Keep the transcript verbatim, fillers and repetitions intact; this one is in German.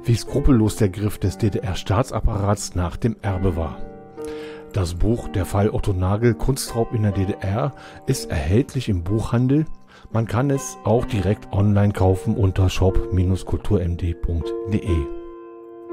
wie skrupellos der Griff des D D R-Staatsapparats nach dem Erbe war. Das Buch Der Fall Otto Nagel, Kunstraub in der D D R ist erhältlich im Buchhandel. Man kann es auch direkt online kaufen unter shop Bindestrich kulturmd Punkt de.